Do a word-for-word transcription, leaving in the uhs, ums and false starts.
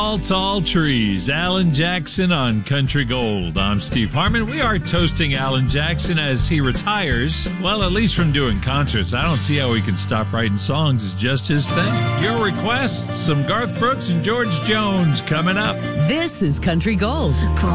Tall, tall trees. Alan Jackson on Country Gold. I'm Steve Harmon. We are toasting Alan Jackson as he retires. Well, at least from doing concerts. I don't see how he can stop writing songs. It's just his thing. Your requests, some Garth Brooks and George Jones coming up. This is Country Gold.